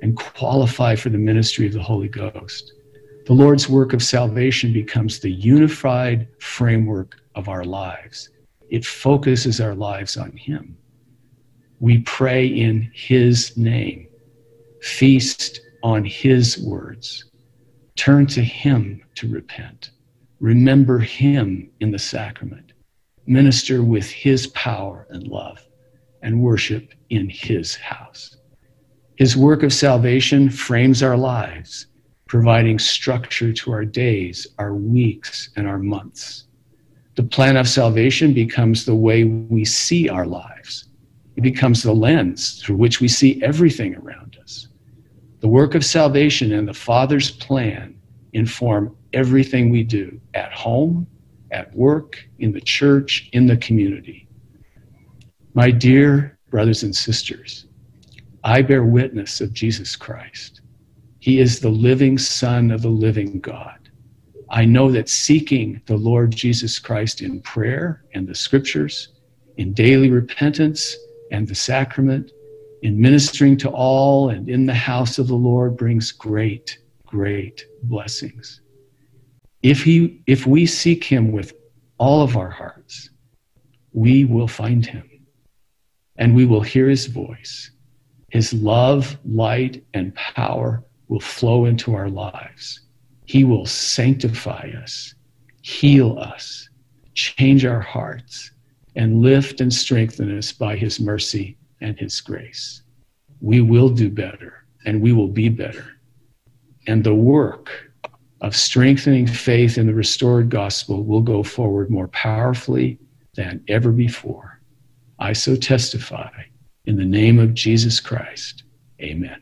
and qualify for the ministry of the Holy Ghost. The Lord's work of salvation becomes the unified framework of our lives. It focuses our lives on Him. We pray in His name, feast on His words, turn to Him to repent, remember Him in the sacrament, minister with His power and love, and worship in His house. His work of salvation frames our lives, providing structure to our days, our weeks, and our months. The plan of salvation becomes the way we see our lives. It becomes the lens through which we see everything around us. The work of salvation and the Father's plan inform everything we do at home, at work, in the church, in the community. My dear brothers and sisters, I bear witness of Jesus Christ. He is the living Son of the living God. I know that seeking the Lord Jesus Christ in prayer and the scriptures, in daily repentance and the sacrament, in ministering to all and in the house of the Lord brings great, great blessings. If we seek Him with all of our hearts, we will find Him and we will hear His voice. His love, light, and power will flow into our lives. He will sanctify us, heal us, change our hearts, and lift and strengthen us by His mercy and His grace. We will do better, and we will be better. And the work of strengthening faith in the restored gospel will go forward more powerfully than ever before. I so testify in the name of Jesus Christ. Amen.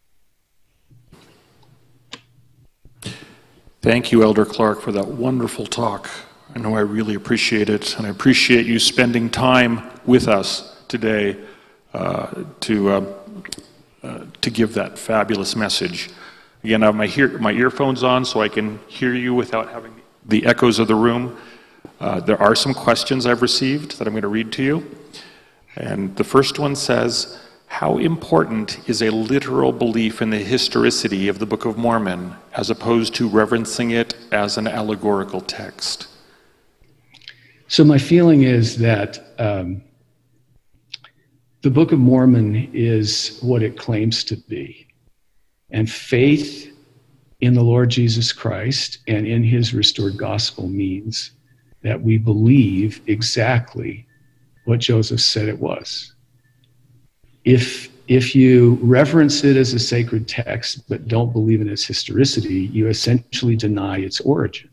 Thank you, Elder Clark, for that wonderful talk. I know I really appreciate it, and I appreciate you spending time with us today to give that fabulous message. Again, I have my earphones on so I can hear you without having the echoes of the room. There are some questions I've received that I'm going to read to you. And the first one says, how important is a literal belief in the historicity of the Book of Mormon as opposed to reverencing it as an allegorical text? So my feeling is that the Book of Mormon is what it claims to be. And faith in the Lord Jesus Christ and in His restored gospel means that we believe exactly what Joseph said it was. If you reverence it as a sacred text but don't believe in its historicity, you essentially deny its origin.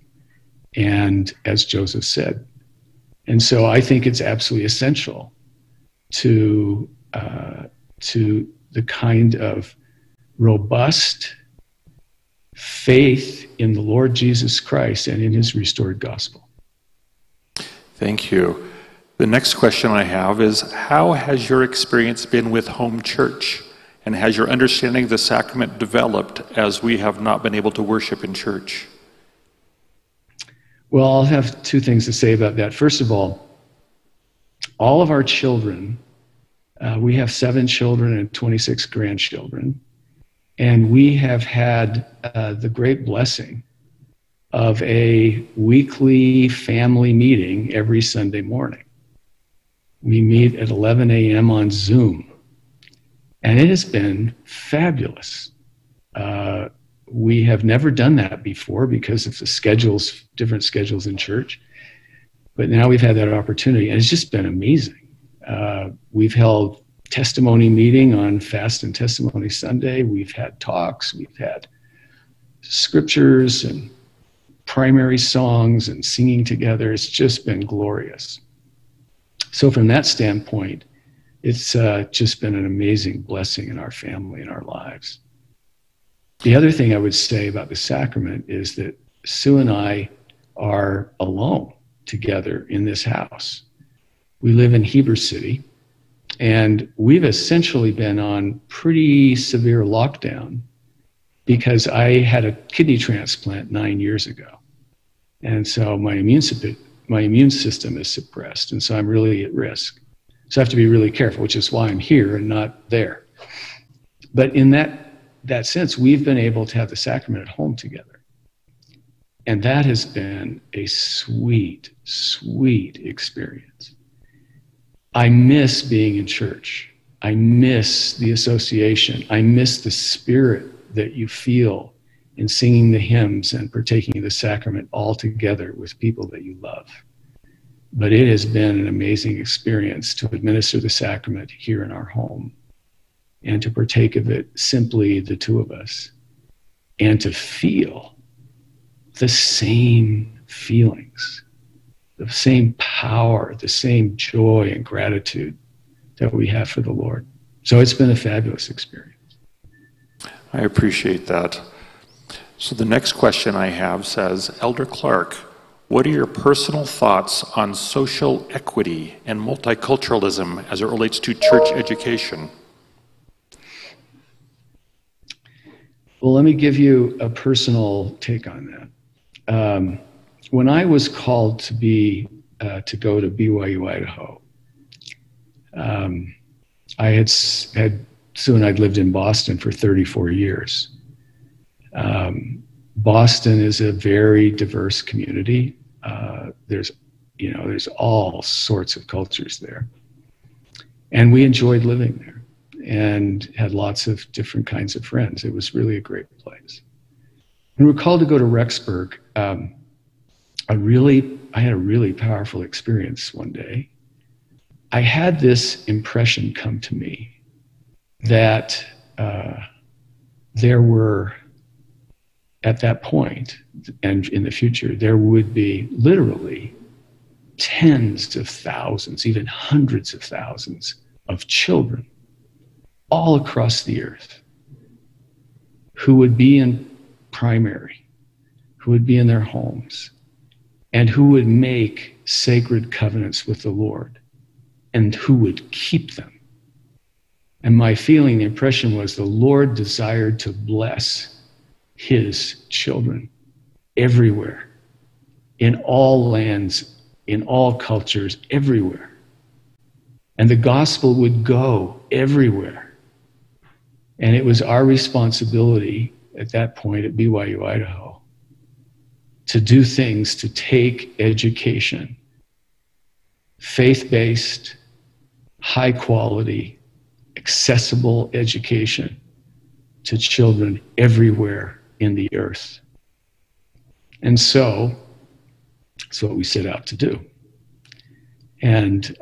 And as Joseph said. And so I think it's absolutely essential to the kind of robust faith in the Lord Jesus Christ and in His restored gospel. Thank you. The next question I have is, how has your experience been with home church? And has your understanding of the sacrament developed as we have not been able to worship in church? Well, I'll have two things to say about that. First of all of our children, we have 7 children and 26 grandchildren, and we have had the great blessing of a weekly family meeting every Sunday morning. We meet at 11 a.m. on Zoom, and it has been fabulous. We have never done that before because of the schedules, different schedules in church, but now we've had that opportunity, and it's just been amazing. We've held testimony meeting on Fast and Testimony Sunday. We've had talks, we've had scriptures and primary songs and singing together. It's just been glorious. So from that standpoint, it's just been an amazing blessing in our family and our lives. The other thing I would say about the sacrament is that Sue and I are alone together in this house. We live in Heber City, and we've essentially been on pretty severe lockdown because I had a kidney transplant 9 years ago. And so my immune system is suppressed, and so I'm really at risk. So I have to be really careful, which is why I'm here and not there. But in that sense, we've been able to have the sacrament at home together. And that has been a sweet, sweet experience. I miss being in church. I miss the association. I miss the spirit that you feel in singing the hymns and partaking of the sacrament all together with people that you love. But it has been an amazing experience to administer the sacrament here in our home and to partake of it simply the two of us and to feel the same feelings, the same power, the same joy and gratitude that we have for the Lord. So it's been a fabulous experience. I appreciate that. So the next question I have says, Elder Clark, what are your personal thoughts on social equity and multiculturalism as it relates to church education? Well, let me give you a personal take on that. When I was called to go to BYU Idaho, I'd lived in Boston for 34 years. Boston is a very diverse community. There's all sorts of cultures there. And we enjoyed living there and had lots of different kinds of friends. It was really a great place. When we were called to go to Rexburg, I had a really powerful experience one day. I had this impression come to me that there were, at that point and in the future, there would be literally tens of thousands, even hundreds of thousands of children all across the earth who would be in primary, who would be in their homes, and who would make sacred covenants with the Lord, and who would keep them. And my feeling, the impression was the Lord desired to bless his children everywhere, in all lands, in all cultures, everywhere. And the gospel would go everywhere. And it was our responsibility at that point at BYU Idaho to do things to take education, faith-based, high quality, accessible education to children everywhere in the earth. And so that's what we set out to do. And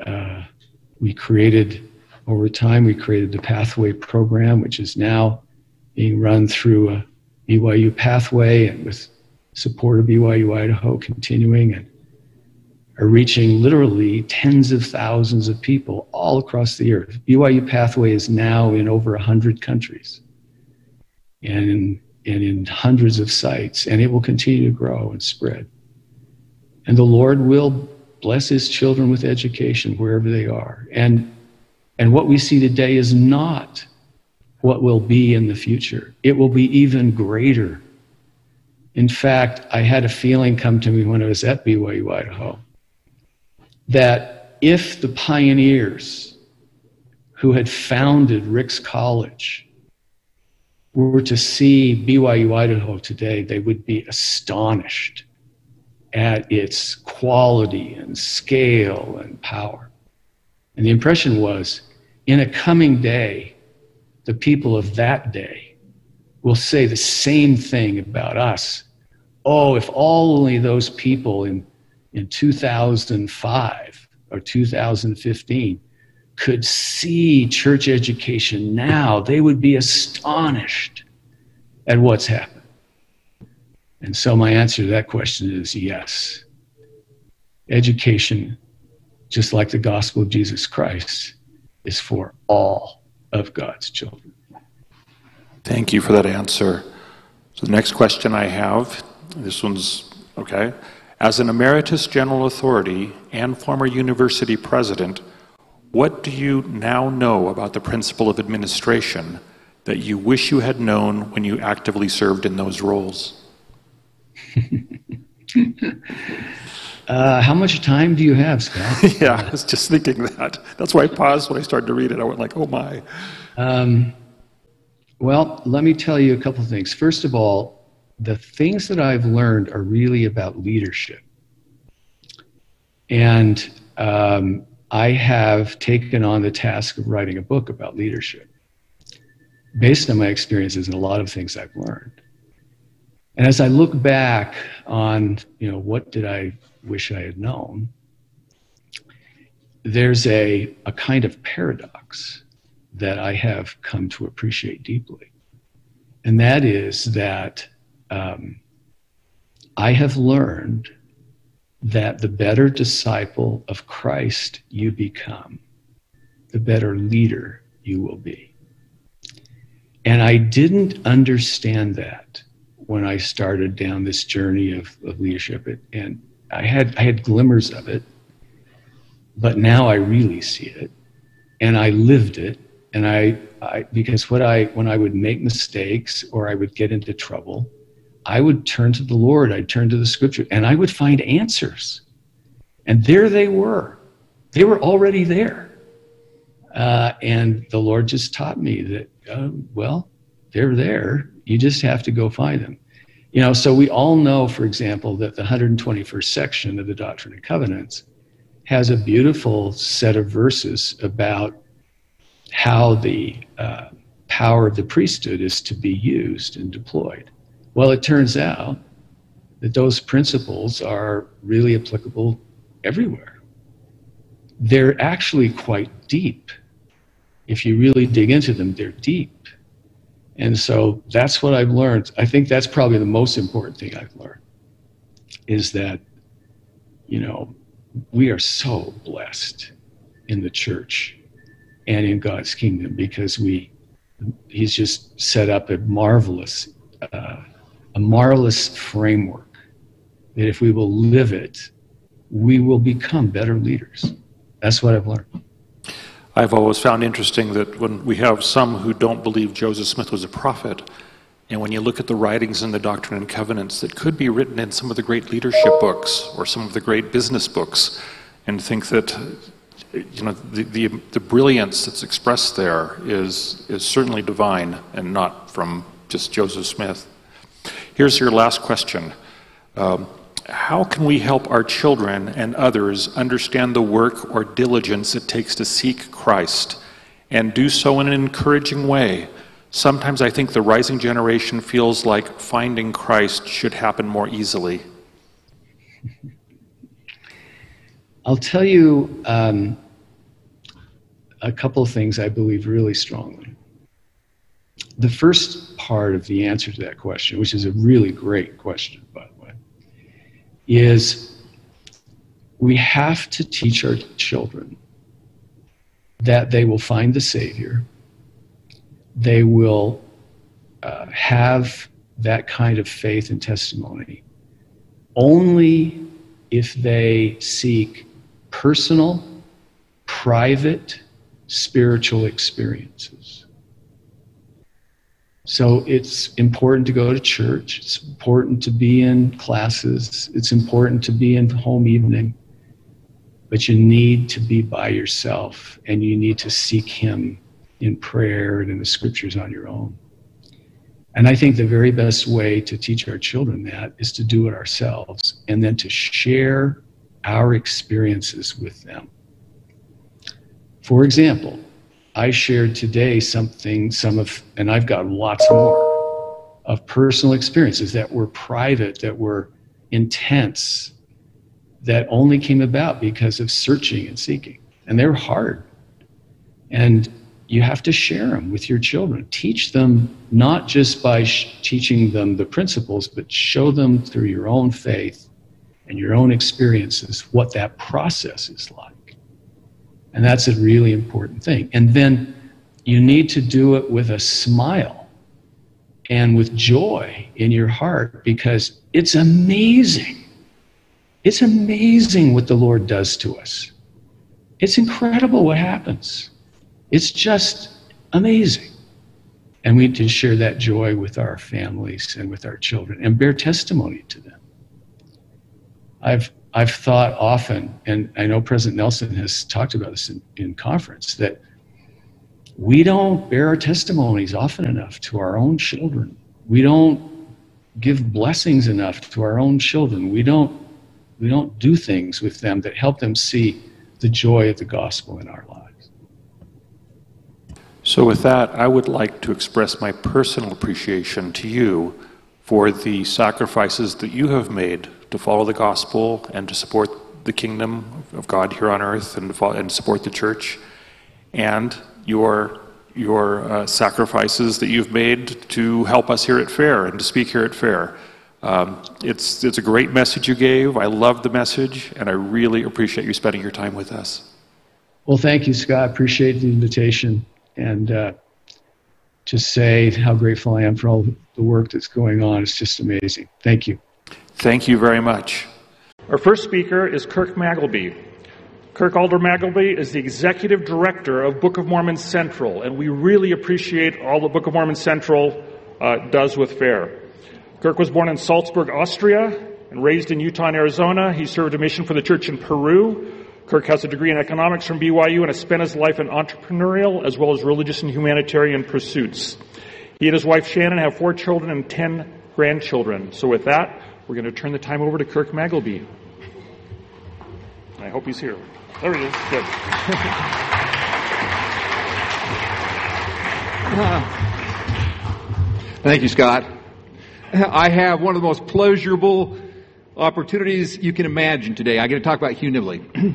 over time, we created the Pathway program, which is now being run through a BYU Pathway and with support of BYU Idaho continuing, and are reaching literally tens of thousands of people all across the earth. BYU Pathway is now in over 100 countries and in hundreds of sites, and it will continue to grow and spread. And the Lord will bless his children with education wherever they are. And what we see today is not what will be in the future. It will be even greater. In fact, I had a feeling come to me when I was at BYU Idaho that if the pioneers who had founded Ricks College were to see BYU Idaho today, they would be astonished at its quality and scale and power. And the impression was, in a coming day, the people of that day will say the same thing about us. Oh, if only those people in 2005 or 2015 could see church education now, they would be astonished at what's happened. And so my answer to that question is yes. Education, just like the gospel of Jesus Christ, is for all of God's children. Thank you for that answer. So the next question I have, this one's okay. As an emeritus general authority and former university president, what do you now know about the principle of administration that you wish you had known when you actively served in those roles? How much time do you have, Scott? Yeah, I was just thinking that. That's why I paused when I started to read it. I went like, oh my. Well, let me tell you a couple of things. First of all, the things that I've learned are really about leadership. And I have taken on the task of writing a book about leadership based on my experiences and a lot of things I've learned. And as I look back on, what did I wish I had known, there's a kind of paradox that I have come to appreciate deeply. And that is that I have learned that the better disciple of Christ you become, the better leader you will be. And I didn't understand that when I started down this journey of leadership. And I had glimmers of it, but now I really see it, and I lived it. And because when I would make mistakes or I would get into trouble, I would turn to the Lord, I'd turn to the scripture, and I would find answers. And there they were. They were already there. And the Lord just taught me that, they're there. You just have to go find them. So we all know, for example, that the 121st section of the Doctrine and Covenants has a beautiful set of verses about how the power of the priesthood is to be used and deployed. Well, it turns out that those principles are really applicable everywhere. They're actually quite deep. If you really dig into them, they're deep. And so that's what I've learned. I think that's probably the most important thing I've learned, is that, we are so blessed in the church and in God's kingdom, because he's just set up a marvelous framework that if we will live it, we will become better leaders. That's what I've learned. I've always found interesting that when we have some who don't believe Joseph Smith was a prophet, and when you look at the writings in the Doctrine and Covenants that could be written in some of the great leadership books or some of the great business books, and think that the brilliance that's expressed there is certainly divine and not from just Joseph Smith. Here's your last question. How can we help our children and others understand the work or diligence it takes to seek Christ, and do so in an encouraging way? Sometimes I think the rising generation feels like finding Christ should happen more easily. I'll tell you a couple of things I believe really strongly. The first part of the answer to that question, which is a really great question, by the way, is we have to teach our children that they will find the Savior. They will have that kind of faith and testimony only if they seek personal, private, spiritual experiences. So it's important to go to church. It's important to be in classes. It's important to be in home evening. But you need to be by yourself, and you need to seek Him in prayer and in the scriptures on your own. And I think the very best way to teach our children that is to do it ourselves, and then to share our experiences with them. For example, I shared today and I've got lots more of personal experiences that were private, that were intense, that only came about because of searching and seeking. And they're hard. And you have to share them with your children. Teach them not just by teaching them the principles, but show them through your own faith and your own experiences what that process is like. And that's a really important thing. And then you need to do it with a smile and with joy in your heart, because it's amazing. It's amazing what the Lord does to us. It's incredible what happens. It's just amazing. And we need to share that joy with our families and with our children and bear testimony to them. I've thought often, and I know President Nelson has talked about this in conference, that We don't bear our testimonies often enough to our own children. We don't give blessings enough to our own children. We don't do things with them that help them see the joy of the gospel in our lives. So with that, I would like to express my personal appreciation to you for the sacrifices that you have made to follow the gospel and to support the kingdom of God here on earth and support the church, and your sacrifices that you've made to help us here at Fair and to speak here at Fair. It's a great message you gave. I love the message, and I really appreciate you spending your time with us. Well, thank you, Scott. I appreciate the invitation, and just say how grateful I am for all the work that's going on. It's just amazing. Thank you. Thank you very much. Our first speaker is Kirk Magleby. Kirk Alder Magleby is the Executive Director of Book of Mormon Central, and we really appreciate all the Book of Mormon Central does with Fair. Kirk was born in Salzburg, Austria, and raised in Utah and Arizona. He served a mission for the church in Peru. Kirk has a degree in economics from BYU and has spent his life in entrepreneurial as well as religious and humanitarian pursuits. He and his wife Shannon have 4 children and 10 grandchildren. So with that, we're going to turn the time over to Kirk Magleby. I hope he's here. There he is. Good. Thank you, Scott. I have one of the most pleasurable opportunities you can imagine today. I get to talk about Hugh Nibley.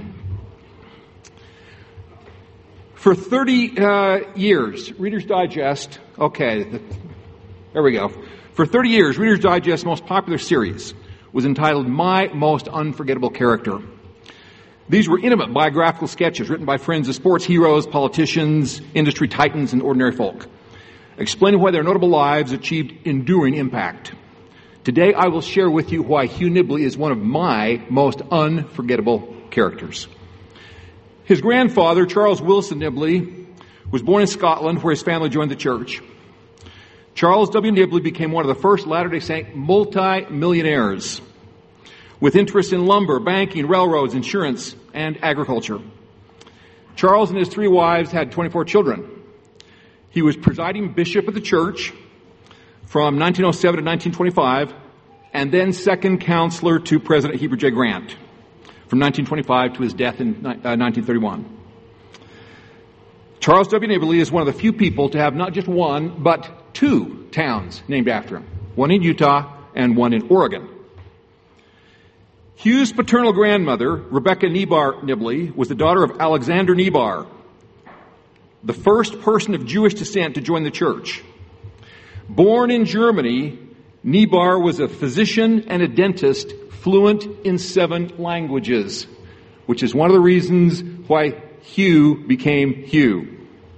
For 30 years, Reader's Digest, there we go. For 30 years, Reader's Digest's most popular series was entitled My Most Unforgettable Character. These were intimate biographical sketches written by friends of sports heroes, politicians, industry titans, and ordinary folk, explaining why their notable lives achieved enduring impact. Today, I will share with you why Hugh Nibley is one of my most unforgettable characters. His grandfather, Charles Wilson Nibley, was born in Scotland, where his family joined the church. Charles W. Nibley became one of the first Latter-day Saint multi-millionaires, with interests in lumber, banking, railroads, insurance, and agriculture. Charles and his 3 wives had 24 children. He was presiding bishop of the church from 1907 to 1925, and then second counselor to President Heber J. Grant from 1925 to his death in 1931. Charles W. Nibley is one of the few people to have not just one, but 2 towns named after him, one in Utah and one in Oregon. Hugh's paternal grandmother, Rebecca Nebar Nibley, was the daughter of Alexander Nebar, the first person of Jewish descent to join the church. Born in Germany, Nebar was a physician and a dentist fluent in 7 languages, which is one of the reasons why Hugh became Hugh.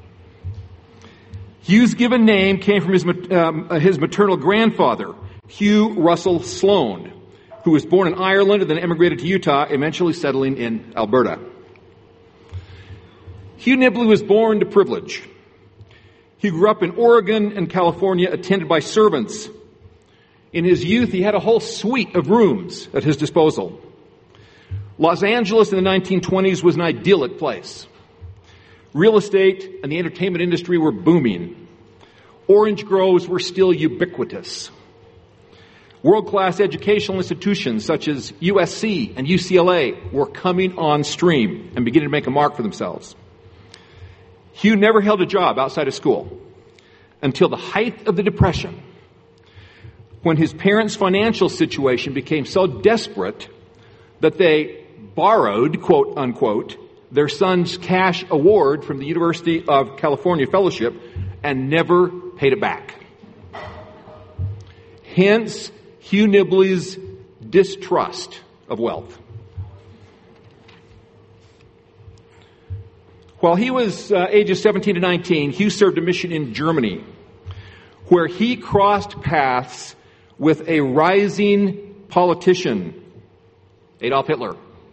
Hugh's given name came from his maternal grandfather, Hugh Russell Sloan, who was born in Ireland and then emigrated to Utah, eventually settling in Alberta. Hugh Nibley was born to privilege. He grew up in Oregon and California, attended by servants. In his youth, he had a whole suite of rooms at his disposal. Los Angeles in the 1920s was an idyllic place. Real estate and the entertainment industry were booming. Orange groves were still ubiquitous. World-class educational institutions such as USC and UCLA were coming on stream and beginning to make a mark for themselves. Hugh never held a job outside of school until the height of the Depression, when his parents' financial situation became so desperate that they borrowed, quote unquote, their son's cash award from the University of California Fellowship and never paid it back. Hence, Hugh Nibley's distrust of wealth. While he was ages 17 to 19, Hugh served a mission in Germany, where he crossed paths with a rising politician, Adolf Hitler.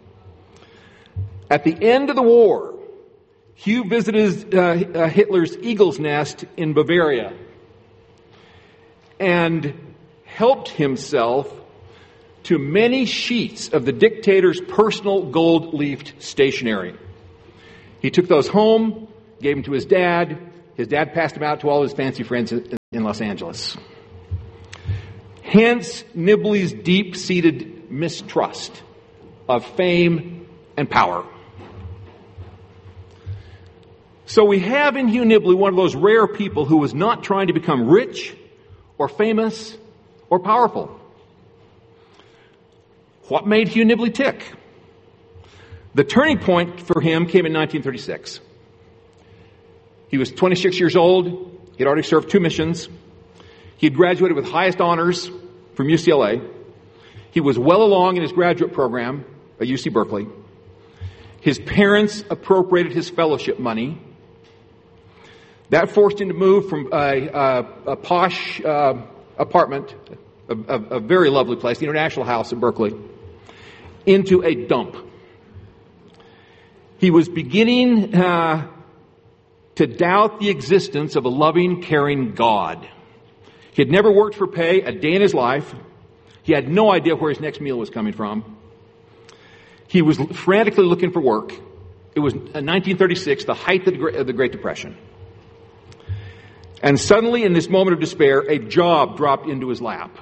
At the end of the war, Hugh visited Hitler's Eagle's Nest in Bavaria and helped himself to many sheets of the dictator's personal gold-leafed stationery. He took those home, gave them to his dad, his dad passed him out to all his fancy friends in Los Angeles. Hence Nibley's deep-seated mistrust of fame and power. So we have in Hugh Nibley one of those rare people who was not trying to become rich or famous or powerful. What made Hugh Nibley tick? The turning point for him came in 1936. He was 26 years old. He had already served 2 missions. He had graduated with highest honors from UCLA. He was well along in his graduate program at UC Berkeley. His parents appropriated his fellowship money. That forced him to move from a posh apartment, a very lovely place, the International House in Berkeley, into a dump. He was beginning to doubt the existence of a loving, caring God. He had never worked for pay a day in his life. He had no idea where his next meal was coming from. He was frantically looking for work. It was 1936, the height of the Great Depression. And suddenly, in this moment of despair, a job dropped into his lap.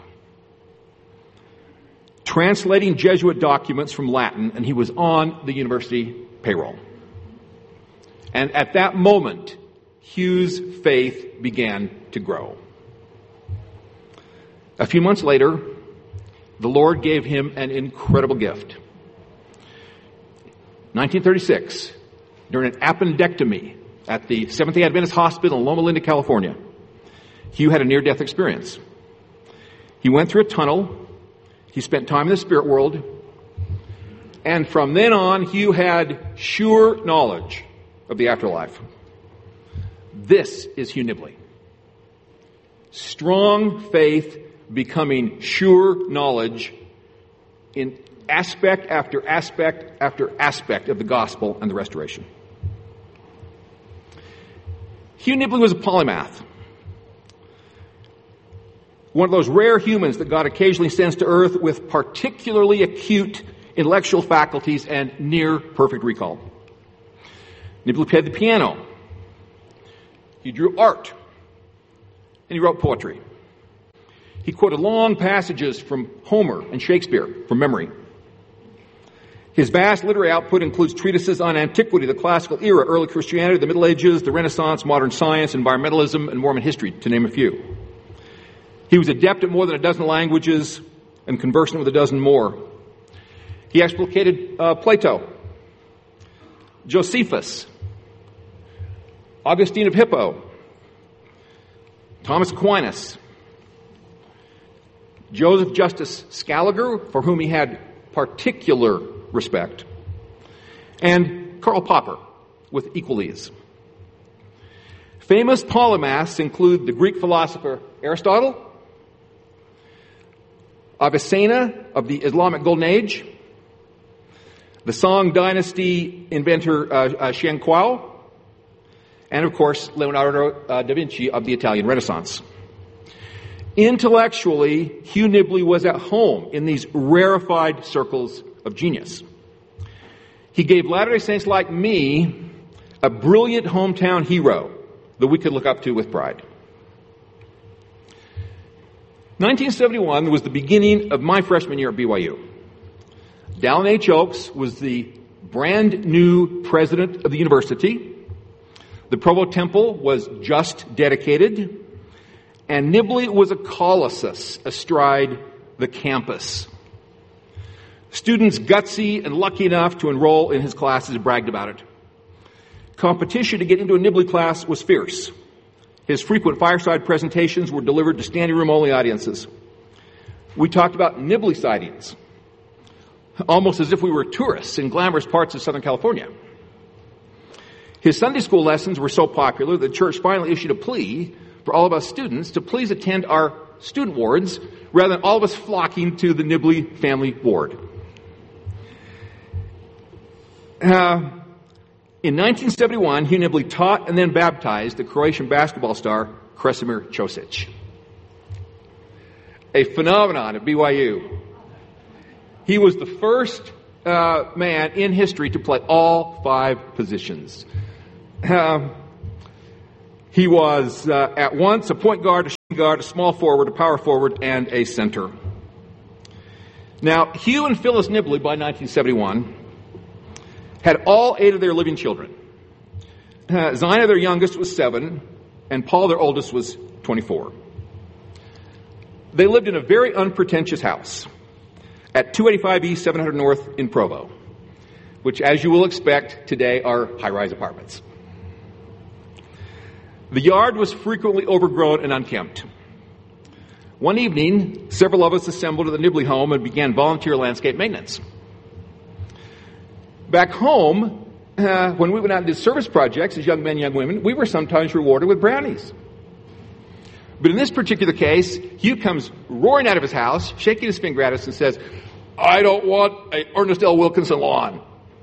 Translating Jesuit documents from Latin, and he was on the university payroll. And at that moment, Hugh's faith began to grow. A few months later, the Lord gave him an incredible gift. 1936, during an appendectomy at the Seventh-day Adventist Hospital in Loma Linda, California, Hugh had a near-death experience. He went through a tunnel. He spent time in the spirit world. And from then on, Hugh had sure knowledge of the afterlife. This is Hugh Nibley. Strong faith becoming sure knowledge in aspect after aspect after aspect of the gospel and the restoration. Hugh Nibley was a polymath. One of those rare humans that God occasionally sends to earth with particularly acute intellectual faculties and near perfect recall. Nibley played the piano. He drew art. And he wrote poetry. He quoted long passages from Homer and Shakespeare from memory. His vast literary output includes treatises on antiquity, the classical era, early Christianity, the Middle Ages, the Renaissance, modern science, environmentalism, and Mormon history, to name a few. He was adept at more than a dozen languages and conversant with a dozen more. He explicated Plato, Josephus, Augustine of Hippo, Thomas Aquinas, Joseph Justus Scaliger, for whom he had particular respect, and Karl Popper, with equal ease. Famous polymaths include the Greek philosopher Aristotle, Avicenna of the Islamic Golden Age, the Song Dynasty inventor Xian Kuo, and of course Leonardo da Vinci of the Italian Renaissance. Intellectually, Hugh Nibley was at home in these rarefied circles of genius. He gave Latter-day Saints like me a brilliant hometown hero that we could look up to with pride. 1971 was the beginning of my freshman year at BYU. Dallin H. Oaks was the brand new president of the university. The Provo Temple was just dedicated. And Nibley was a colossus astride the campus. Students gutsy and lucky enough to enroll in his classes bragged about it. Competition to get into a Nibley class was fierce. His frequent fireside presentations were delivered to standing room only audiences. We talked about Nibley sightings, almost as if we were tourists in glamorous parts of Southern California. His Sunday school lessons were so popular that the church finally issued a plea for all of us students to please attend our student wards rather than all of us flocking to the Nibley family ward. In 1971, Hugh Nibley taught and then baptized the Croatian basketball star Kresimir Ćosić. A phenomenon at BYU. He was the first man in history to play all 5 positions. He was at once a point guard, a shooting guard, a small forward, a power forward, and a center. Now, Hugh and Phyllis Nibley, by 1971, had all 8 of their living children. Zina, their youngest, was 7, and Paul, their oldest, was 24. They lived in a very unpretentious house at 285 East, 700 North in Provo, which, as you will expect, today are high-rise apartments. The yard was frequently overgrown and unkempt. One evening, several of us assembled at the Nibley home and began volunteer landscape maintenance. Back home, when we went out and did service projects as young men, young women, we were sometimes rewarded with brownies. But in this particular case, Hugh comes roaring out of his house, shaking his finger at us and says, "I don't want a Ernest L. Wilkinson lawn."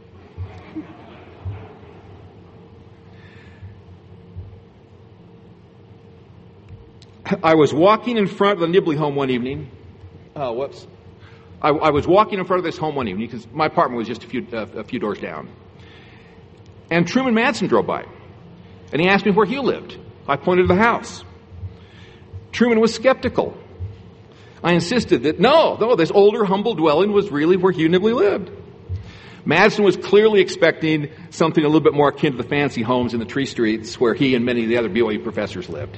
I was walking in front of the Nibley home one evening. I was walking in front of this home one evening because my apartment was just a few doors down. And Truman Madsen drove by. And he asked me where Hugh lived. I pointed to the house. Truman was skeptical. I insisted that no, this older, humble dwelling was really where Hugh Nibley lived. Madsen was clearly expecting something a little bit more akin to the fancy homes in the tree streets where he and many of the other BYU professors lived.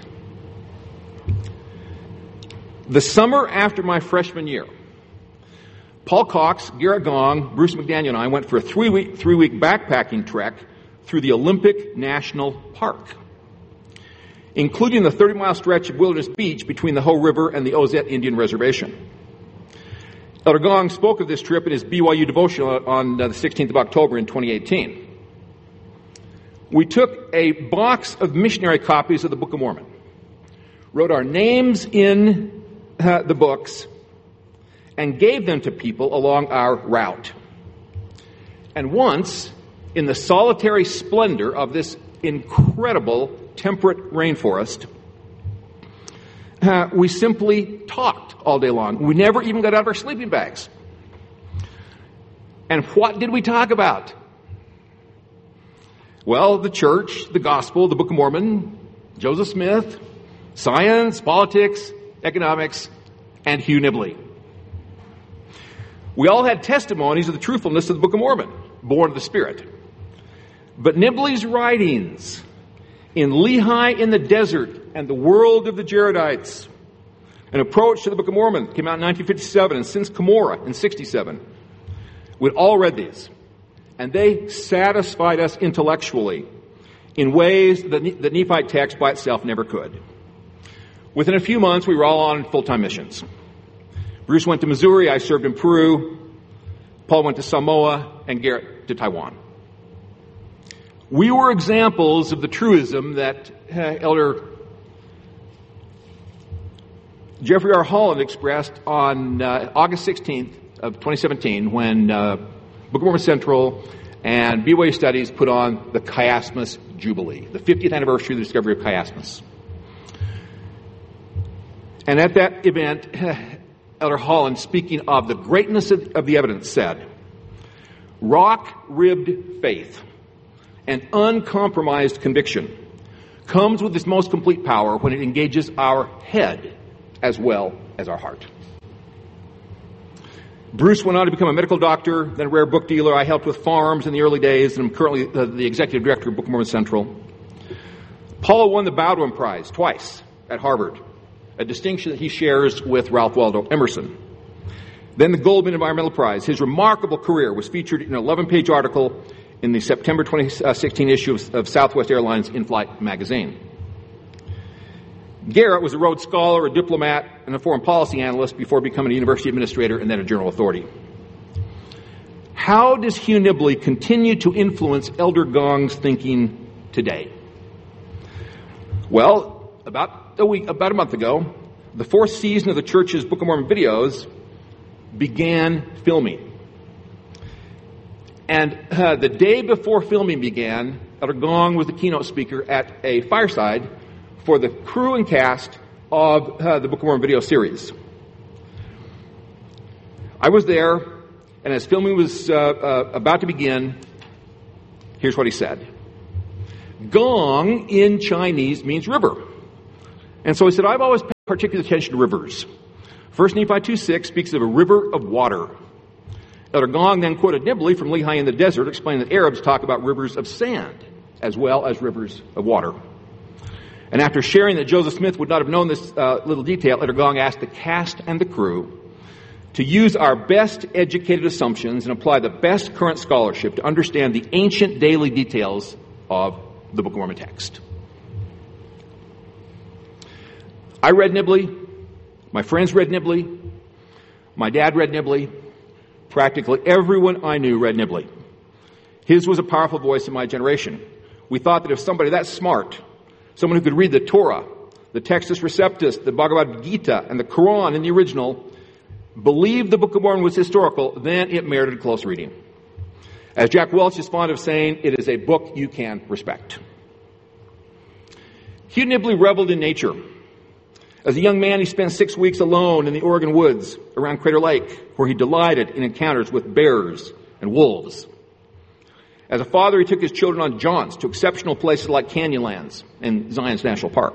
The summer after my freshman year, Paul Cox, Garrett Gong, Bruce McDaniel, and I went for a three-week backpacking trek through the Olympic National Park, including the 30-mile stretch of Wilderness Beach between the Hoh River and the Ozette Indian Reservation. Elder Gong spoke of this trip in his BYU devotional on the 16th of October in 2018. We took a box of missionary copies of the Book of Mormon, wrote our names in the books, and gave them to people along our route. And once, in the solitary splendor of this incredible temperate rainforest, we simply talked all day long. We never even got out of our sleeping bags. And what did we talk about? Well, the church, the gospel, the Book of Mormon, Joseph Smith, science, politics, economics, and Hugh Nibley. We all had testimonies of the truthfulness of the Book of Mormon, born of the Spirit. But Nibley's writings in Lehi in the Desert and the World of the Jaredites, an approach to the Book of Mormon, came out in 1957, and since Cumorah in 67. We'd all read these, and they satisfied us intellectually in ways that the Nephite text by itself never could. Within a few months, we were all on full-time missions. Bruce went to Missouri, I served in Peru, Paul went to Samoa, and Garrett to Taiwan. We were examples of the truism that Elder Jeffrey R. Holland expressed on August 16th of 2017 when Book of Mormon Central and BYU Studies put on the Chiasmus Jubilee, the 50th anniversary of the discovery of chiasmus. And at that event, Elder Holland, speaking of the greatness of the evidence, said, "Rock-ribbed faith and uncompromised conviction comes with its most complete power when it engages our head as well as our heart." Bruce went on to become a medical doctor, then a rare book dealer. I helped with farms in the early days, and I'm currently the executive director of Book of Mormon Central. Paul won the Bowdoin Prize twice at Harvard, a distinction that he shares with Ralph Waldo Emerson. Then the Goldman Environmental Prize. His remarkable career was featured in an 11-page article in the September 2016 issue of Southwest Airlines In-Flight magazine. Garrett was a Rhodes Scholar, a diplomat, and a foreign policy analyst before becoming a university administrator and then a journal authority. How does Hugh Nibley continue to influence Elder Gong's thinking today? Well, about a month ago, the fourth season of the church's Book of Mormon videos began filming. And the day before filming began, Elder Gong was the keynote speaker at a fireside for the crew and cast of the Book of Mormon video series. I was there, and as filming was about to begin, here's what he said. Gong in Chinese means river. And so he said, I've always paid particular attention to rivers. 1 Nephi 2:6 speaks of a river of water. Elder Gong then quoted Nibley from Lehi in the Desert, explaining that Arabs talk about rivers of sand as well as rivers of water. And after sharing that Joseph Smith would not have known this little detail, Elder Gong asked the cast and the crew to use our best educated assumptions and apply the best current scholarship to understand the ancient daily details of the Book of Mormon text. I read Nibley. My friends read Nibley. My dad read Nibley. Practically everyone I knew read Nibley. His was a powerful voice in my generation. We thought that if somebody that smart, someone who could read the Torah, the Textus Receptus, the Bhagavad Gita, and the Quran in the original, believed the Book of Mormon was historical, then it merited close reading. As Jack Welch is fond of saying, it is a book you can respect. Hugh Nibley reveled in nature. As a young man, he spent 6 weeks alone in the Oregon woods around Crater Lake, where he delighted in encounters with bears and wolves. As a father, he took his children on jaunts to exceptional places like Canyonlands and Zion's National Park.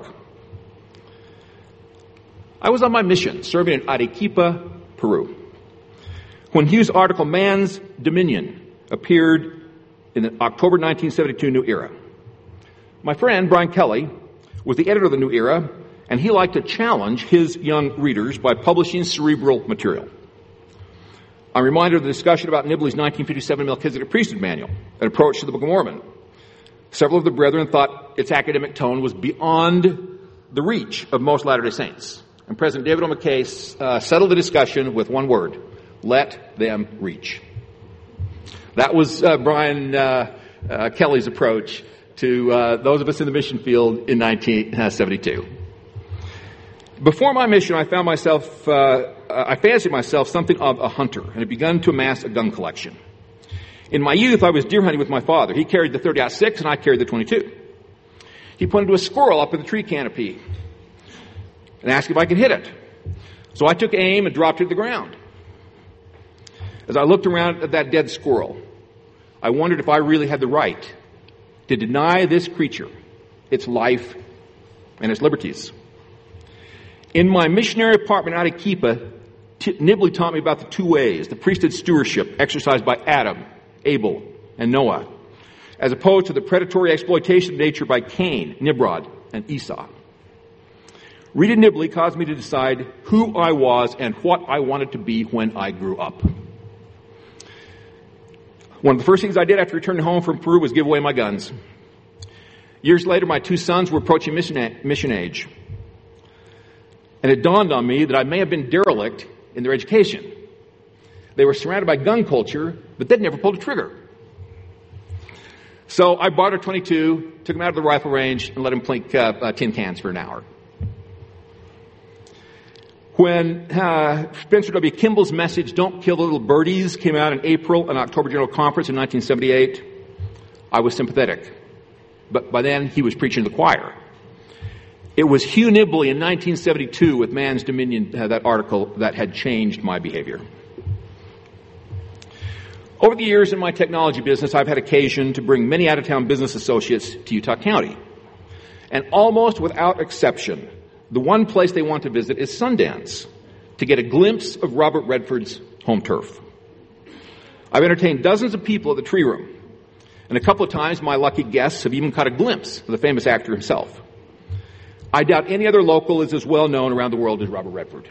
I was on my mission, serving in Arequipa, Peru, when Hugh's article, Man's Dominion, appeared in the October 1972 New Era. My friend, Brian Kelly, was the editor of the New Era, and he liked to challenge his young readers by publishing cerebral material. I'm reminded of the discussion about Nibley's 1957 Melchizedek Priesthood Manual, an approach to the Book of Mormon. Several of the brethren thought its academic tone was beyond the reach of most Latter-day Saints. And President David O. McKay settled the discussion with one word: let them reach. That was Brian Kelly's approach to those of us in the mission field in 1972. Before my mission, I fancied myself something of a hunter and had begun to amass a gun collection. In my youth, I was deer hunting with my father. He carried the 30-06 and I carried the 22. He pointed to a squirrel up in the tree canopy and asked if I could hit it. So I took aim and dropped it to the ground. As I looked around at that dead squirrel, I wondered if I really had the right to deny this creature its life and its liberties. In my missionary apartment in Arequipa, Nibley taught me about the two ways, the priesthood stewardship exercised by Adam, Abel, and Noah, as opposed to the predatory exploitation of nature by Cain, Nimrod, and Esau. Reading Nibley caused me to decide who I was and what I wanted to be when I grew up. One of the first things I did after returning home from Peru was give away my guns. Years later, my two sons were approaching mission age. And it dawned on me that I may have been derelict in their education. They were surrounded by gun culture, but they'd never pulled a trigger. So I bought a 22, took them out of the rifle range, and let them plink tin cans for an hour. When Spencer W. Kimball's message, Don't Kill the Little Birdies, came out in April, an October General Conference in 1978, I was sympathetic. But by then, he was preaching to the choir. It was Hugh Nibley in 1972 with Man's Dominion, that article, that had changed my behavior. Over the years in my technology business, I've had occasion to bring many out-of-town business associates to Utah County. And almost without exception, the one place they want to visit is Sundance to get a glimpse of Robert Redford's home turf. I've entertained dozens of people at the Tree Room, and a couple of times my lucky guests have even caught a glimpse of the famous actor himself. I doubt any other local is as well known around the world as Robert Redford.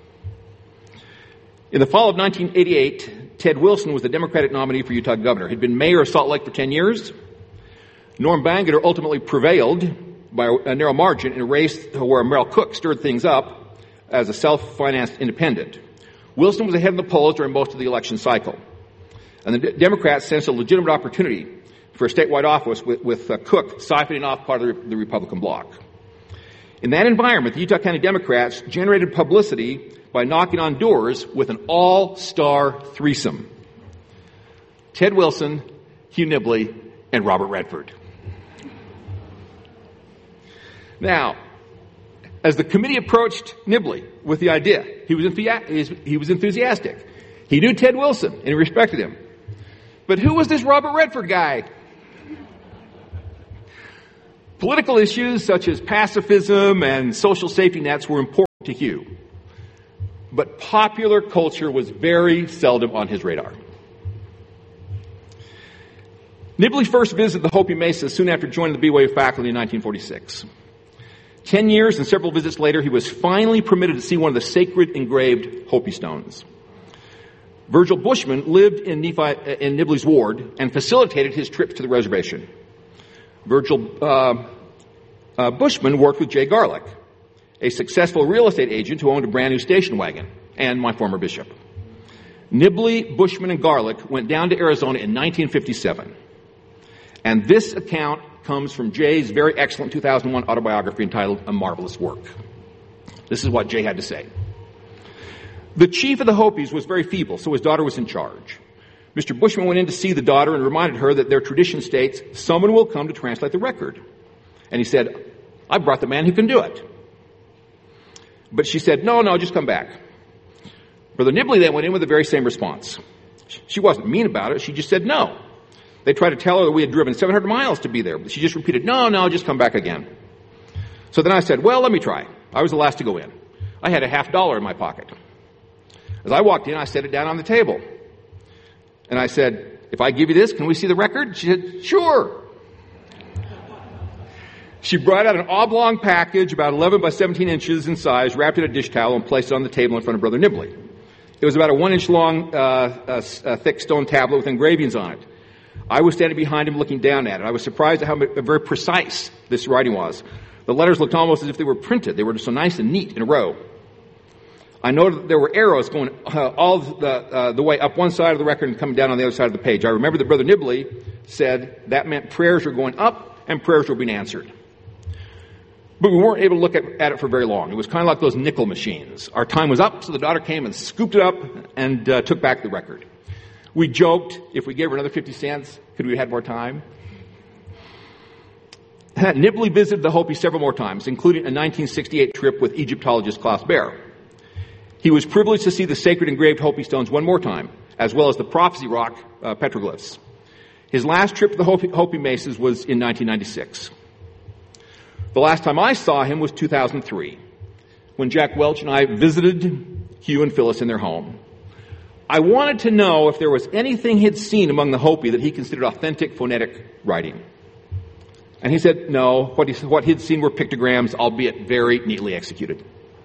In the fall of 1988, Ted Wilson was the Democratic nominee for Utah governor. He'd been mayor of Salt Lake for 10 years. Norm Bangerter ultimately prevailed by a narrow margin in a race where Merrill Cook stirred things up as a self-financed independent. Wilson was ahead in the polls during most of the election cycle. And the Democrats sensed a legitimate opportunity for a statewide office with Cook siphoning off part of the Republican bloc. In that environment, the Utah County Democrats generated publicity by knocking on doors with an all-star threesome: Ted Wilson, Hugh Nibley, and Robert Redford. Now, as the committee approached Nibley with the idea, he was enthusiastic. He knew Ted Wilson, and he respected him. But who was this Robert Redford guy? Political issues such as pacifism and social safety nets were important to Hugh, but popular culture was very seldom on his radar. Nibley first visited the Hopi Mesas soon after joining the BYU faculty in 1946. 10 years and several visits later, he was finally permitted to see one of the sacred engraved Hopi stones. Virgil Bushman lived in Nibley's ward and facilitated his trips to the reservation. Virgil Bushman worked with Jay Garlick, a successful real estate agent who owned a brand new station wagon, and my former bishop. Nibley, Bushman, and Garlick went down to Arizona in 1957. And this account comes from Jay's very excellent 2001 autobiography entitled A Marvelous Work. This is what Jay had to say. The chief of the Hopis was very feeble, so his daughter was in charge. Mr. Bushman went in to see the daughter and reminded her that their tradition states, someone will come to translate the record. And he said, I brought the man who can do it. But she said, no, just come back. Brother Nibley then went in with the very same response. She wasn't mean about it. She just said no. They tried to tell her that we had driven 700 miles to be there, but she just repeated, no, just come back again. So then I said, well, let me try. I was the last to go in. I had a $50 in my pocket. As I walked in, I set it down on the table. And I said, if I give you this, can we see the record? She said, sure. She brought out an oblong package about 11 by 17 inches in size, wrapped in a dish towel, and placed it on the table in front of Brother Nibley. It was about a 1-inch long, thick stone tablet with engravings on it. I was standing behind him looking down at it. I was surprised at how very precise this writing was. The letters looked almost as if they were printed. They were so nice and neat in a row. I noted that there were arrows going all the way up one side of the record and coming down on the other side of the page. I remember that Brother Nibley said that meant prayers were going up and prayers were being answered. But we weren't able to look at it for very long. It was kind of like those nickel machines. Our time was up, so the daughter came and scooped it up and took back the record. We joked, if we gave her another 50 cents, could we have had more time? Nibley visited the Hopi several more times, including a 1968 trip with Egyptologist Klaus Baer. He was privileged to see the sacred engraved Hopi stones one more time, as well as the Prophecy Rock petroglyphs. His last trip to the Hopi Mesas was in 1996. The last time I saw him was 2003, when Jack Welch and I visited Hugh and Phyllis in their home. I wanted to know if there was anything he'd seen among the Hopi that he considered authentic phonetic writing. And he said no, what he'd seen were pictograms, albeit very neatly executed.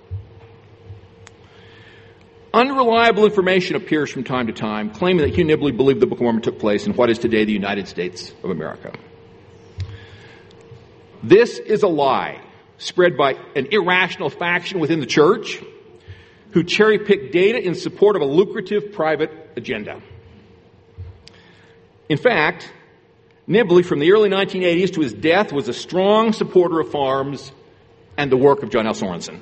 Unreliable information appears from time to time, claiming that Hugh Nibley believed the Book of Mormon took place in what is today the United States of America. This is a lie spread by an irrational faction within the church who cherry-pick data in support of a lucrative private agenda. In fact, Nibley, from the early 1980s to his death, was a strong supporter of farms and the work of John L. Sorensen.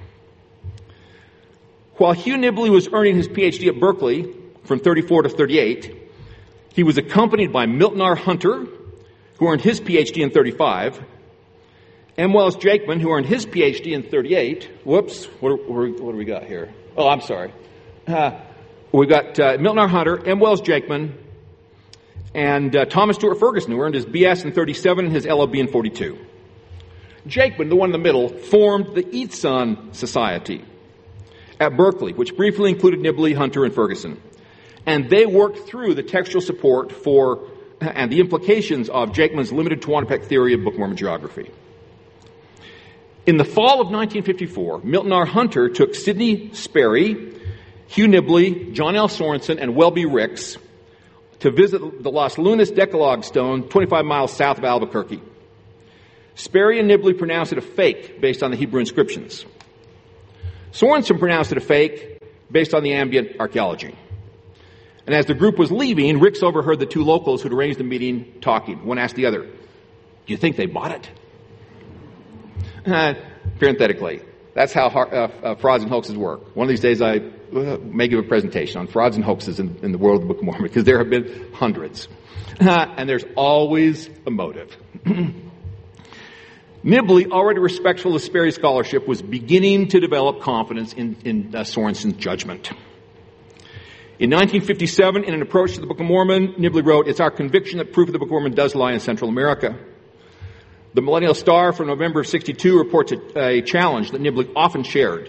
While Hugh Nibley was earning his PhD at Berkeley from 1934 to 1938, he was accompanied by Milton R. Hunter, who earned his PhD in 1935, M. Wells Jakeman, who earned his PhD in 1938. Whoops, what do we got here? Oh, I'm sorry. We've got Milton R. Hunter, M. Wells Jakeman, and Thomas Stewart Ferguson, who earned his BS in 1937 and his LLB in 1942. Jakeman, the one in the middle, formed the Eatson Society at Berkeley, which briefly included Nibley, Hunter, and Ferguson. And they worked through the textual support for and the implications of Jakeman's limited Tehuantepec theory of Book of Mormon geography. In the fall of 1954, Milton R. Hunter took Sidney Sperry, Hugh Nibley, John L. Sorensen, and Welby Ricks to visit the Los Lunas Decalogue Stone 25 miles south of Albuquerque. Sperry and Nibley pronounced it a fake based on the Hebrew inscriptions. Sorensen pronounced it a fake based on the ambient archaeology. And as the group was leaving, Ricks overheard the two locals who'd arranged the meeting talking. One asked the other, "Do you think they bought it?" Parenthetically, that's how frauds and hoaxes work. One of these days I may give a presentation on frauds and hoaxes in the world of the Book of Mormon, because there have been hundreds. And there's always a motive. Nibley, already respectful of Sperry's scholarship, was beginning to develop confidence in Sorensen's judgment. In 1957, in an approach to the Book of Mormon, Nibley wrote, "It's our conviction that proof of the Book of Mormon does lie in Central America. The Millennial Star from November of '62 reports a challenge that Niblick often shared.